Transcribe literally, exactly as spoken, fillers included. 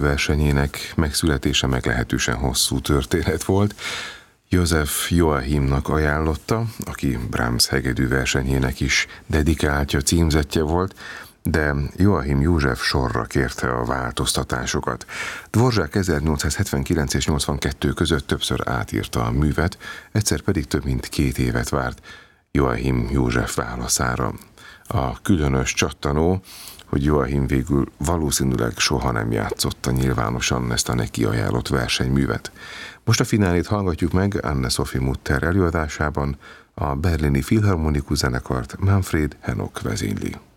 versenyének megszületése meglehetősen hosszú történet volt. József Joachimnak ajánlotta, aki Brahms hegedű versenyének is dedikáltja, címzettje volt, de Joachim József sorra kérte a változtatásokat. Dvořák ezernyolcszázhetvenkilenc és nyolcvankettő között többször átírta a művet, egyszer pedig több mint két évet várt Joachim József válaszára. A különös csattanó, hogy Joachim végül valószínűleg soha nem játszotta nyilvánosan ezt a neki ajánlott versenyművet. Most a finálét hallgatjuk meg Anne-Sophie Mutter előadásában, a berlini Filharmonikus zenekart Manfred Henok vezényli.